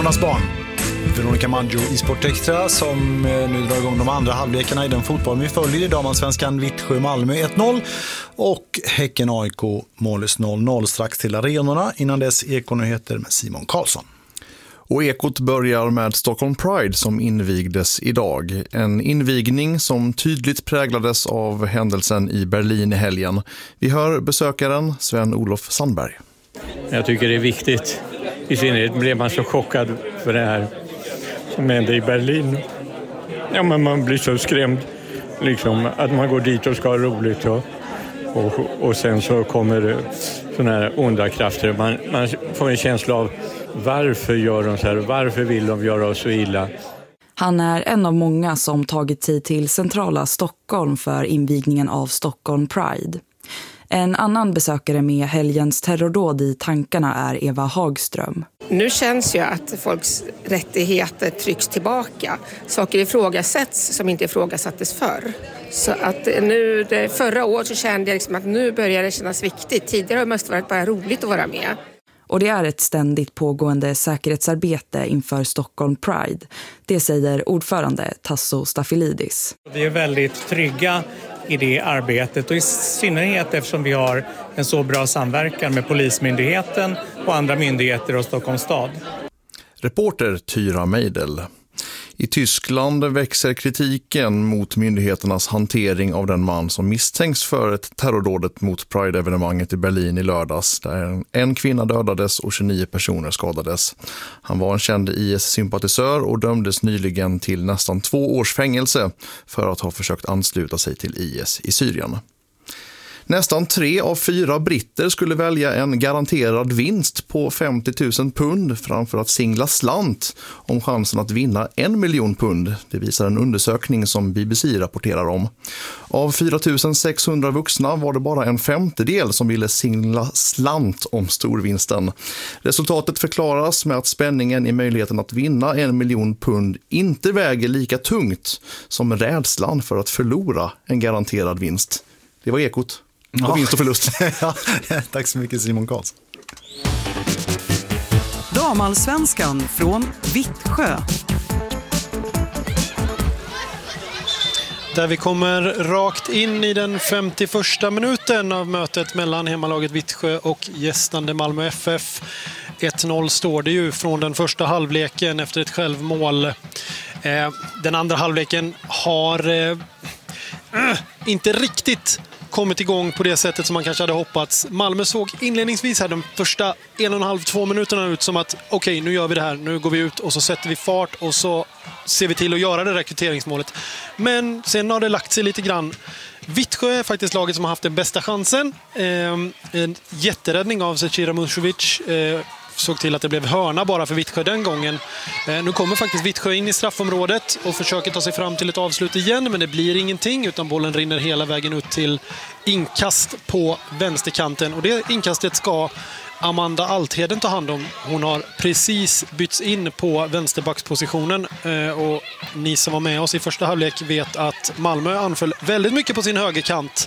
Måndagsbarn. Veronica Maggio i Sport Extra som nu drar igång de andra halvlekarna i den fotboll vi följer i damallsvenskan. Vittsjö-Malmö 1-0 och Häcken-AIK mållös 0-0 strax till arenorna. Innan dess Ekonyheter med Simon Karlsson. Och Ekot börjar med Stockholm Pride som invigdes idag. En invigning som tydligt präglades av händelsen i Berlin i helgen. Vi hör besökaren Sven-Olof Sandberg. Jag tycker det är viktigt. I synnerhet blev man så chockad för det här som hände i Berlin. Ja, men man blir så skrämd liksom, att man går dit och ska ha roligt och sen så kommer det såna här onda krafter. Man får en känsla av varför gör de så här? Varför vill de göra oss så illa? Han är en av många som tagit sig till centrala Stockholm för invigningen av Stockholm Pride. En annan besökare med helgens terrordåd i tankarna är Eva Hagström. Nu känns ju att folks rättigheter trycks tillbaka. Saker ifrågasätts som inte ifrågasattes förr. Så att nu, förra året så kände jag liksom att nu börjar det kännas viktigt. Tidigare har det mest varit bara roligt att vara med. Och det är ett ständigt pågående säkerhetsarbete inför Stockholm Pride. Det säger ordförande Tasso Staffilidis. Vi är väldigt trygga i det arbetet och i synnerhet eftersom vi har en så bra samverkan med Polismyndigheten och andra myndigheter och Stockholms stad. Reporter Tyra Meidel. I Tyskland växer kritiken mot myndigheternas hantering av den man som misstänks för ett terrordådet mot Pride-evenemanget i Berlin i lördags, där en kvinna dödades och 29 personer skadades. Han var en känd IS-sympatisör och dömdes nyligen till nästan 2 års fängelse för att ha försökt ansluta sig till IS i Syrien. Nästan 3 av 4 britter skulle välja en garanterad vinst på 50 000 pund framför att singla slant om chansen att vinna 1 miljon pund. Det visar en undersökning som BBC rapporterar om. Av 4 600 vuxna var det bara en femtedel som ville singla slant om storvinsten. Resultatet förklaras med att spänningen i möjligheten att vinna 1 miljon pund inte väger lika tungt som rädslan för att förlora en garanterad vinst. Det var Ekot. Och vinst och förlust. Ja, tack så mycket Simon Karlsson. Damallsvenskan från Vittsjö. Där vi kommer rakt in i den 51:a minuten av mötet mellan hemmalaget Vittsjö och gästande Malmö FF. 1-0 står det ju från den första halvleken efter ett självmål. Den andra halvleken har inte riktigt kommit igång på det sättet som man kanske hade hoppats. Malmö såg inledningsvis här de första 1,5-2 minuterna ut som att okej, nu gör vi det här, nu går vi ut och så sätter vi fart och så ser vi till att göra det rekryteringsmålet. Men sen har det lagt sig lite grann. Vittsjö är faktiskt laget som har haft den bästa chansen. En jätteräddning av Zecira Musovic såg till att det blev hörna bara för Vittsjö den gången. Nu kommer faktiskt Vittsjö in i straffområdet och försöker ta sig fram till ett avslut igen, men det blir ingenting utan bollen rinner hela vägen ut till inkast på vänsterkanten. Och det inkastet ska Amanda Altheden ta hand om. Hon har precis bytts in på vänsterbackspositionen och ni som var med oss i första halvlek vet att Malmö anföll väldigt mycket på sin högerkant.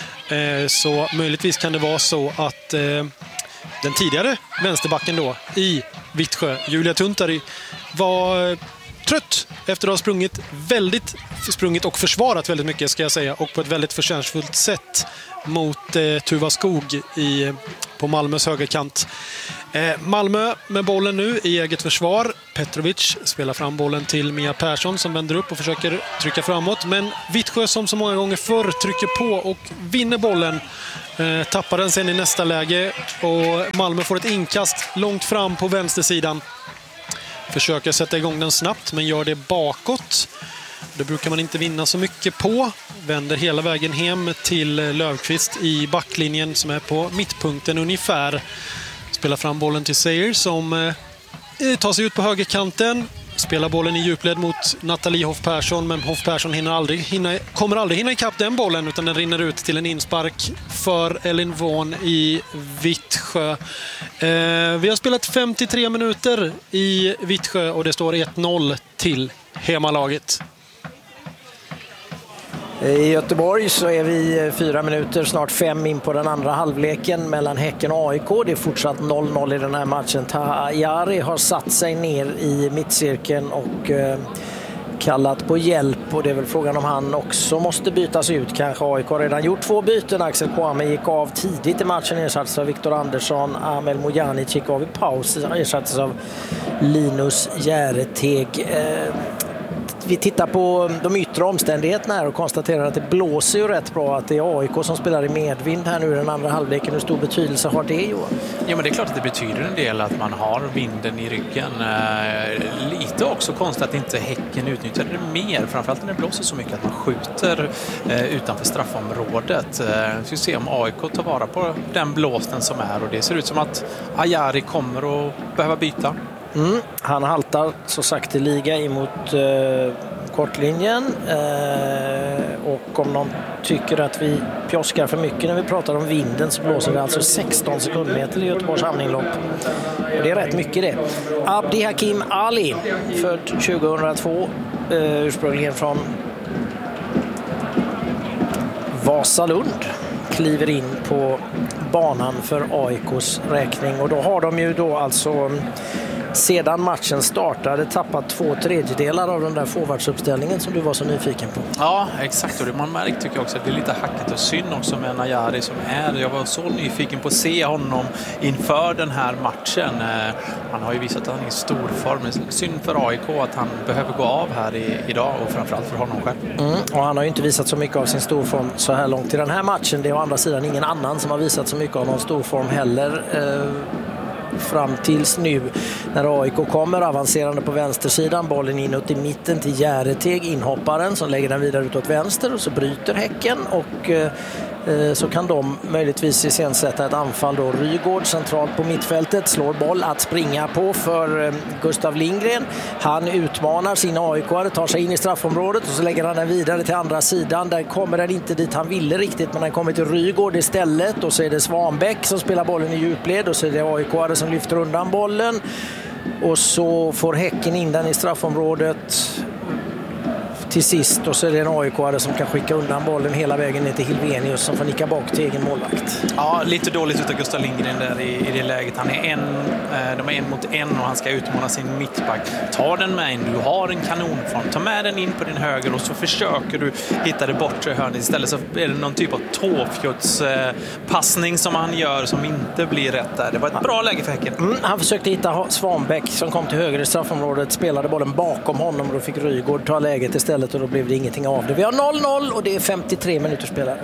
Så möjligtvis kan det vara så att den tidigare vänsterbacken då i Vittsjö, Julia Tuntari, var trött efter att ha sprungit och försvarat väldigt mycket ska jag säga, och på ett väldigt förtjänstfullt sätt mot Tuva Skog på Malmös högerkant. Malmö med bollen nu i eget försvar. Petrovic spelar fram bollen till Mia Persson som vänder upp och försöker trycka framåt. Men Vittsjö som så många gånger förr trycker på och vinner bollen. Tappar den sen i nästa läge och Malmö får ett inkast långt fram på vänstersidan. Försöker sätta igång den snabbt men gör det bakåt. Det brukar man inte vinna så mycket på. Vänder hela vägen hem till Löfqvist i backlinjen som är på mittpunkten ungefär. Spelar fram bollen till Seyer som tar sig ut på högerkanten. Spelar bollen i djupled mot Nathalie Hoff Persson, men Hoff Persson kommer aldrig hinna ikapp den bollen utan den rinner ut till en inspark för Elin Vaughan i Vittsjö. Vi har spelat 53 minuter i Vittsjö och det står 1-0 till hemmalaget. I Göteborg så är vi 4 minuter, snart 5 in på den andra halvleken mellan Häcken och AIK. Det är fortsatt 0-0 i den här matchen. Taha Ayari har satt sig ner i mittcirkeln och kallat på hjälp, och det är väl frågan om han också måste bytas ut. Kanske AIK har redan gjort 2 byten. Axel Kwame gick av tidigt i matchen, ersattes av Viktor Andersson. Amel Mojanic gick av i paus, ersattes av Linus Järeteg. Vi tittar på de yttre omständigheterna här och konstaterar att det blåser ju rätt bra, att det är AIK som spelar i medvind här nu i den andra halvleken. Hur stor betydelse har det, Johan? Ja, men det är klart att det betyder en del att man har vinden i ryggen. Lite också konstigt att inte Häcken utnyttjar det mer, framförallt när det blåser så mycket att man skjuter utanför straffområdet. Vi ska se om AIK tar vara på den blåsten som är, och det ser ut som att Ayari kommer att behöva byta. Han haltar så sakteliga emot kortlinjen, och om någon tycker att vi pjoskar för mycket när vi pratar om vinden så blåser det alltså 16 sekundmeter i Göteborgs hamninlopp. Och det är rätt mycket det. Abdi Hakim Ali, född 2002, ursprungligen från Vasalund, kliver in på banan för AIKs räkning, och då har de ju då alltså sedan matchen startade tappat 2/3 av den där forwardsuppställningen som du var så nyfiken på. Ja, exakt. Och det man märkt tycker jag också att det är lite hackigt och synd också med Ayari som är. Jag var så nyfiken på att se honom inför den här matchen. Han har ju visat att han är i stor form. Synd för AIK att han behöver gå av här idag, och framförallt för honom själv. Och han har ju inte visat så mycket av sin storform så här långt i den här matchen. Det är å andra sidan ingen annan som har visat så mycket av någon storform heller. Fram tills nu när AIK kommer avancerande på vänstersidan, bollen inåt i mitten till Järeteg, inhopparen som lägger den vidare ut åt vänster, och så bryter Häcken, och så kan de möjligtvis iscensätta ett anfall då. Rygård centralt på mittfältet, slår boll att springa på för Gustav Lindgren. Han utmanar sin AIK-are, tar sig in i straffområdet, och så lägger han den vidare till andra sidan. Där kommer den inte dit han ville riktigt, men den kommer till Rygård istället, och så är det Svanbäck som spelar bollen i djupled, och så är det AIK-are som lyfter undan bollen, och så får Häcken in den i straffområdet till sist, och så är det en AIK-are som kan skicka undan bollen hela vägen ner till Hilvenius som får nicka bak till egen målvakt. Ja, lite dåligt utav Gustav Lindgren där i det läget. Han är de är 1 mot 1 och han ska utmana sin mittback. Ta den med in, du har en kanonform. Ta med den in på din höger, och så försöker du hitta det bortre hörnet. Istället så är det någon typ av tåfjutspassning som han gör som inte blir rätt där. Det var ett bra läge för Häcken. Han försökte hitta Svanbäck som kom till höger i straffområdet, spelade bollen bakom honom, och då fick Rygård ta läget istället, och då blev det ingenting av det. Vi har 0-0 och det är 53 minuter spelare.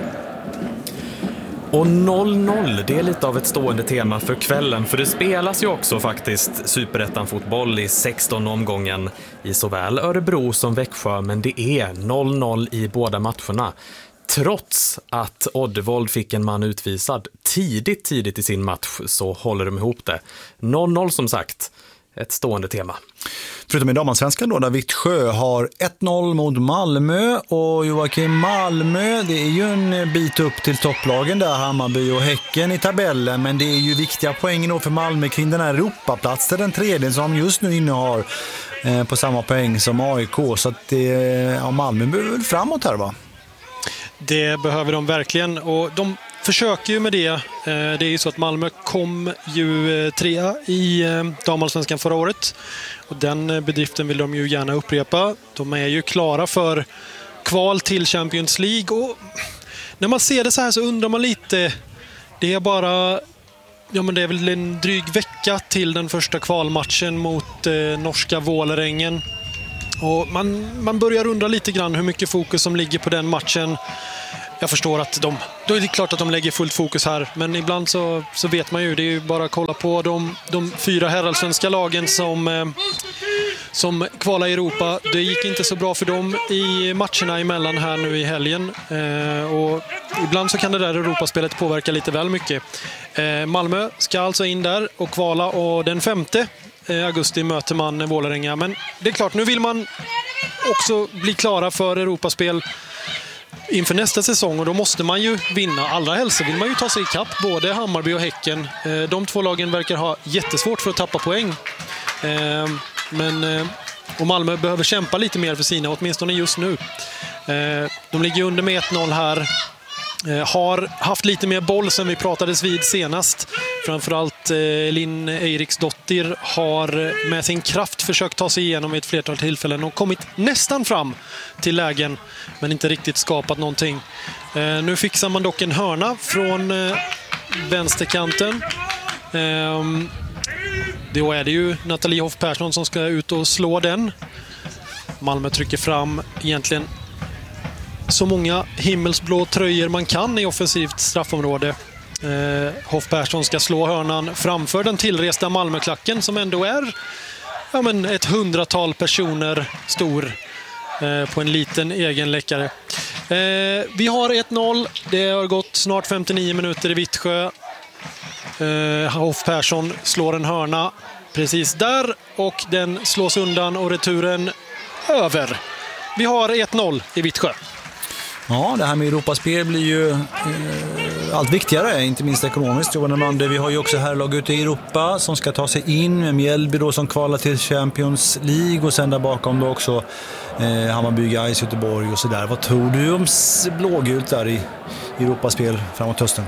Och 0-0, det är lite av ett stående tema för kvällen, för det spelas ju också faktiskt Superettan-fotboll i 16 omgången i såväl Örebro som Växjö, men det är 0-0 i båda matcherna. Trots att Oddevold fick en man utvisad tidigt i sin match så håller de ihop det. 0-0 som sagt, ett stående tema. Förutom i damallsvenskan då, där Vittsjö har 1-0 mot Malmö, och Joakim, Malmö, det är ju en bit upp till topplagen där, Hammarby och Häcken i tabellen, men det är ju viktiga poäng då för Malmö kring den här Europaplatsen, den tredje som just nu innehar på samma poäng som AIK, så att Malmö behöver framåt här, va? Det behöver de verkligen, och de försöker ju med det. Det är ju så att Malmö kom ju 3 i damallsvenskan förra året, och den bedriften vill de ju gärna upprepa. De är ju klara för kval till Champions League, och när man ser det så här så undrar man lite. Det är bara, men det är väl en dryg vecka till den första kvalmatchen mot norska Vålerengen, och man börjar undra lite grann hur mycket fokus som ligger på den matchen. Jag förstår att då är det klart att de lägger fullt fokus här, men ibland så vet man ju, det är ju bara att kolla på de 4 herrallsvenska lagen som kvalar i Europa. Det gick inte så bra för dem i matcherna emellan här nu i helgen, och ibland så kan det där Europaspelet påverka lite väl mycket. Malmö ska alltså in där och kvala, och den 5 augusti möter man Vålerenga, men det är klart, nu vill man också bli klara för Europaspel inför nästa säsong, och då måste man ju vinna. Allra helst vill man ju ta sig i kapp både Hammarby och Häcken. De 2 lagen verkar ha jättesvårt för att tappa poäng. Men Och Malmö behöver kämpa lite mer för sina, åtminstone just nu. De ligger under med 1-0 här. Har haft lite mer boll sen vi pratades vid senast. Framförallt Linn Eiriksdottir har med sin kraft försökt ta sig igenom ett flertal tillfällen och kommit nästan fram till lägen, men inte riktigt skapat någonting. Nu fixar man dock en hörna från vänsterkanten. Då är det ju Nathalie Hoff Persson som ska ut och slå den. Malmö trycker fram egentligen så många himmelsblå tröjor man kan i offensivt straffområde. Hoff Persson ska slå hörnan framför den tillresta Malmöklacken som ändå är ett 100-tal personer stor på en liten egen läckare. Vi har 1-0. Det har gått snart 59 minuter i Vittsjö. Hoff Persson slår en hörna precis där och den slås undan och returen över. Vi har 1-0 i Vittsjö. Ja, det här med Europaspel blir ju allt viktigare, inte minst ekonomiskt. Vi har ju också här lag ute i Europa som ska ta sig in med Mjällby då som kvalar till Champions League och sen där bakom då också Hammarby, Gais, Göteborg och sådär. Vad tror du om blågult där i Europaspel framåt hösten?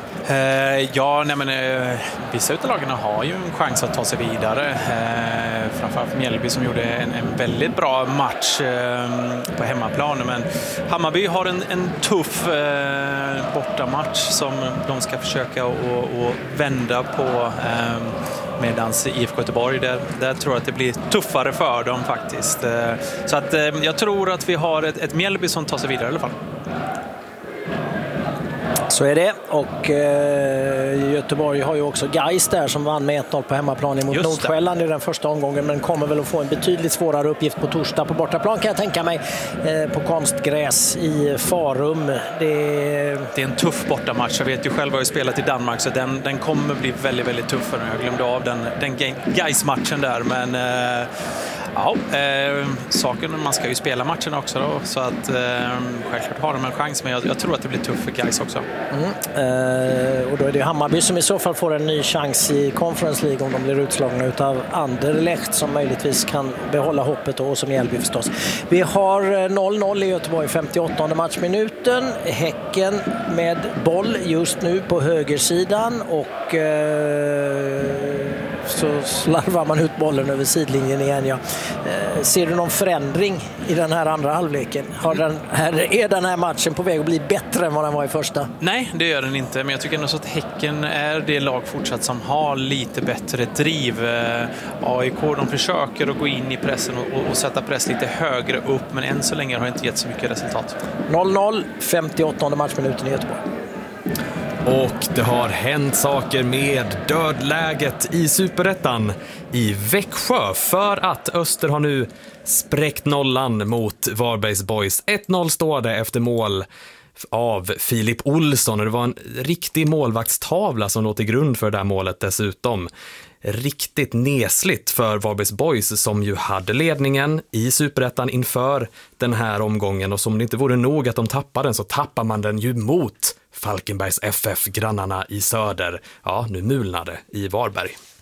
Vissa utav lagarna har ju en chans att ta sig vidare. Framförallt Mjällby som gjorde en väldigt bra match på hemmaplan. Men Hammarby har en tuff bortamatch som de ska försöka att vända på. Medans IFK Göteborg, där tror jag att det blir tuffare för dem faktiskt. Så att jag tror att vi har ett Mjällby som tar sig vidare i alla fall. Så är det, och Göteborg har ju också Gais där som vann med 1-0 på hemmaplan emot Nordsjälland i den första omgången, men kommer väl att få en betydligt svårare uppgift på torsdag på bortaplan kan jag tänka mig, på konstgräs i Farum. Det är en tuff bortamatch, jag vet ju själv har jag spelat i Danmark så den kommer bli väldigt, väldigt tuff. Jag glömde av den Gais-matchen där, men saken, man ska ju spela matchen också då, så att självklart har de en chans, men jag tror att det blir tufft för Gais också. Och då är det Hammarby som i så fall får en ny chans i Conference League om de blir utslagna utav Anderlecht som möjligtvis kan behålla hoppet, och som Mjällby förstås. Vi har 0-0 i Göteborg 58:e matchminuten. Häcken med boll just nu på högersidan och så slarvar man ut bollen över sidlinjen igen. Ser du någon förändring i den här andra halvleken? Är den här matchen på väg att bli bättre än vad den var i första? Nej, det gör den inte. Men jag tycker ändå så att Häcken är det lag fortsatt som har lite bättre driv. AIK, de försöker att gå in i pressen och sätta press lite högre upp. Men än så länge har det inte gett så mycket resultat. 0-0, 58:e matchminuten i Göteborg. Och det har hänt saker med dödläget i Superettan i Växjö, för att Öster har nu spräckt nollan mot Varbergs Boys. 1-0 står det efter mål av Filip Olsson, och det var en riktig målvaktstavla som låg till grund för det här målet dessutom. Riktigt nesligt för Varbergs Boys som ju hade ledningen i Superettan inför den här omgången, och som det inte vore nog att de tappade den så tappar man den ju mot Falkenbergs FF, grannarna i söder. Ja, nu mulnade i Varberg.